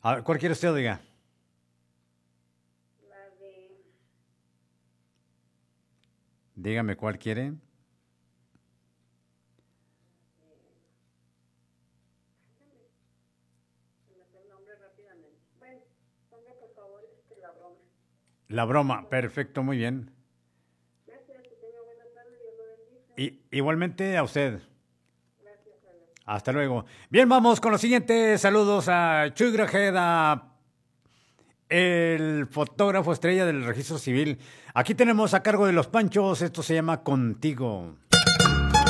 A ver, ¿cuál quiere usted, diga? La de... Dígame cuál quiere. Se me fue el nombre rápidamente. Bueno, ponga por favor la broma. La broma, perfecto, muy bien. Gracias, que tenga buena tarde, Dios lo bendice. Igualmente a usted. Gracias, Ana. Hasta luego. Bien, vamos con los siguientes saludos a Chuy Grajeda, el fotógrafo estrella del registro civil. Aquí tenemos a cargo de los Panchos, esto se llama Contigo.